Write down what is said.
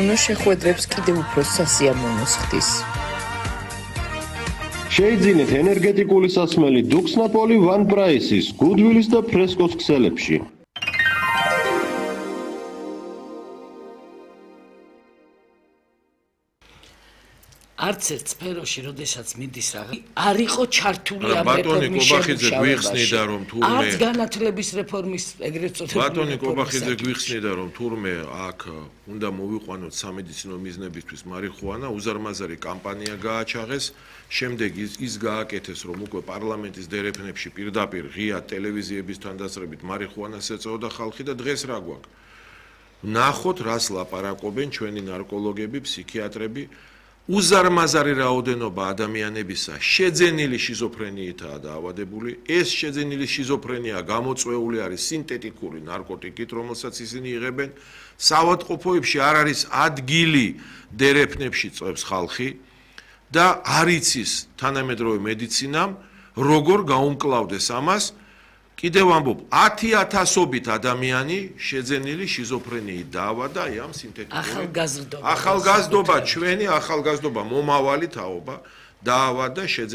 სამზარეულო შეხვედრებს კიდევ უფრო სასიამოვნოს ხდის. შეიძინეთ ენერგეტიკული სასმელი დუქსნაპოლი ვან პრაისის, გუდვილის და ფრესკოს ქსელებში. არც ერთ სფეროში, როდესაც მიდის რაღაც, არ იყო ჩართული ამ ბატონი რეფორმის კობახიძე გვიხსნიდა, რომ თურმე არც განათლების რეფორმის ეგრეთ წოდებული ბატონი კობახიძე გვიხსნიდა, რომ თურმე აქ უნდა მოვიყვანოთ სამედიცინო მიზნებისთვის მარიხუანა, უზარმაზარი კამპანია გააჩაღეს, შემდეგ ის გააკეთეს, რომ უკვე პარლამენტის დერეფნებში პირდაპირ ღია ტელევიზიების თანდასწრებით მარიხუანას ეწეოდა ხალხი და დღეს რა გვაქვს? ნახოთ, რას ლაპარაკობენ ჩვენი ნარკოლოგები, ფსიქიატრები. უზარმაზარი რაოდენობა ადამიანებისა შეძენილი შიზოფრენიითაა დაავადებული. ეს შეძენილი შიზოფრენია გამოწვეული არის სინთეტიკური ნარკოტიკით, რომელსაც ისინი იღებენ. საავადმყოფოებში არ არის ადგილი დერეფნებში წვევს ხალხი და არ იცის თანამედროვე მედიცინამ როგორ გაუმკლავდეს ამას. კიდევ ამბობ, 10,000-ობით ადამიანი შეძენილი შიზოფრენიით დაავადდა ამ სინთეტიკური ახალგაზრდობა ჩვენი ახალგაზრდობა მომავალი თაობა დაავადდა